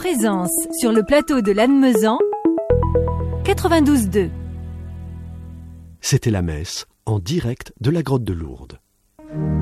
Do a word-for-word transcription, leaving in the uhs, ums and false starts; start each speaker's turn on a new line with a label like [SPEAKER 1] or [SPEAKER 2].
[SPEAKER 1] présence sur le plateau de Lannemezan, quatre-vingt-douze deux.
[SPEAKER 2] C'était la messe en direct de la grotte de Lourdes.